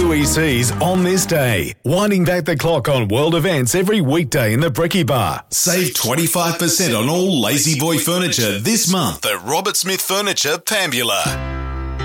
QEC's On This Day, winding back the clock on world events every weekday in the Brekkie Bar. Save 25% on all Lazy Boy furniture this month at Robert Smith Furniture, Pambula.